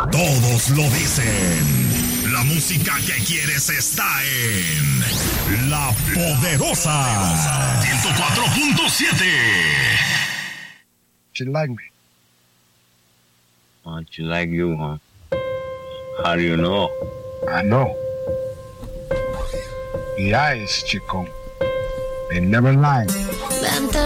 Todos lo dicen. La música que quieres está en La Poderosa 104.7. She like me. She like you, huh? How do you know? I know. The eyes, chico. They never lie. Vente